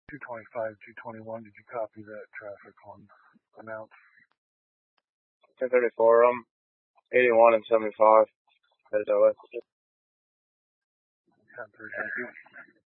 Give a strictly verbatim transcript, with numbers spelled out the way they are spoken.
two twenty-five, two twenty-one. Did you copy that traffic on announce? ten thirty-four, um, eighty-one and seventy-five. Headed that way. ten three, thank you.